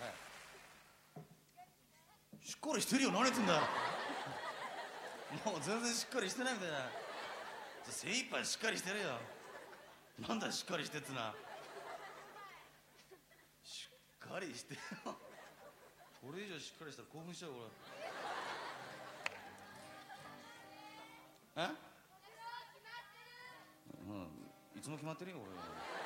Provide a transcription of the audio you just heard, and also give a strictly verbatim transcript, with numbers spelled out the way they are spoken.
しっかりしてるよ、何言ってんだよ。もう全然しっかりしてないみたいな。精一杯しっかりしてるよ。なんだしっかりしてっつな。しっかりしてよ。これ以上しっかりしたら興奮しちゃう俺。え？うん、いつも決まってるよ俺。